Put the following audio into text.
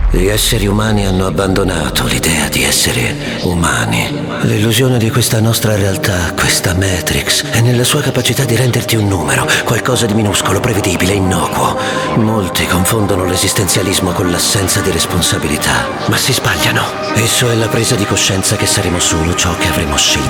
Gli esseri umani hanno abbandonato l'idea di essere umani. L'illusione di questa nostra realtà, questa Matrix, è nella sua capacità di renderti un numero, qualcosa di minuscolo, prevedibile, innocuo. Molti confondono l'esistenzialismo con l'assenza di responsabilità, ma si sbagliano. Esso è la presa di coscienza che saremo solo ciò che avremo scelto